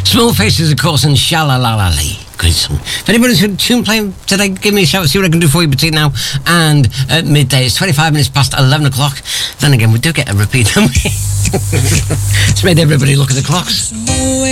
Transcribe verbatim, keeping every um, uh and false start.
Small Faces, of course, and Sha-La-La-La-Lee. Great song. If anybody's got a tune playing today, give me a shout, see what I can do for you between now and uh, midday. It's twenty-five minutes past eleven o'clock. Then again, we do get a repeat, don't we? It's made everybody look at the clocks.